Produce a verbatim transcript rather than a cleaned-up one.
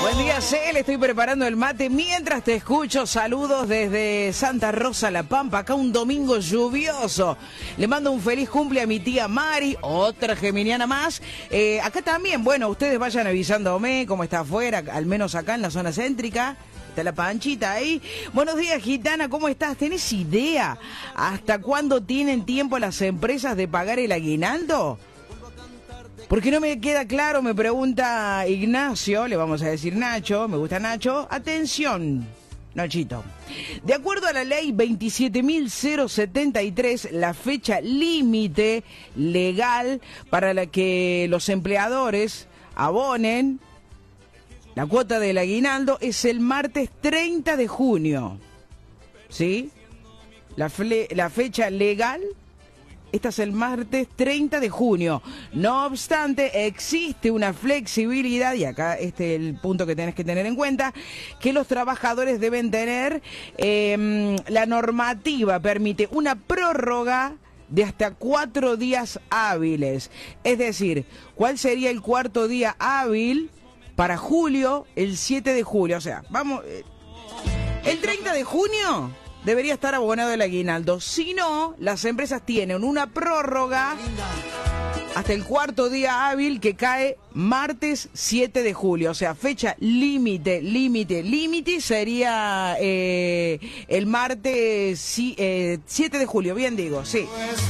Buen día, Cel. Estoy preparando el mate mientras te escucho. Saludos desde Santa Rosa, La Pampa. Acá un domingo lluvioso. Le mando un feliz cumple a mi tía Mari, otra geminiana más. Eh, acá también, bueno, ustedes vayan avisándome cómo está afuera, al menos acá en la zona céntrica. Está la Panchita ahí. Buenos días, gitana, ¿cómo estás? ¿Tenés idea hasta cuándo tienen tiempo las empresas de pagar el aguinaldo? Porque no me queda claro, me pregunta Ignacio, le vamos a decir Nacho, me gusta Nacho. Atención, Nachito. De acuerdo a la ley veintisiete mil setenta y tres, la fecha límite legal para la que los empleadores abonen la cuota del aguinaldo es el martes treinta de junio. ¿Sí? La, fle- la fecha legal... Esta es el martes treinta de junio. No obstante, existe una flexibilidad, y acá este es el punto que tenés que tener en cuenta, que los trabajadores deben tener. Eh, la normativa permite una prórroga de hasta cuatro días hábiles. Es decir, ¿cuál sería el cuarto día hábil para julio? El siete de julio. O sea, vamos... Eh, el treinta de junio... debería estar abonado el aguinaldo. Si no, las empresas tienen una prórroga hasta el cuarto día hábil que cae martes siete de julio. O sea, fecha límite, límite, límite sería eh, el martes eh, siete de julio. Bien digo, sí.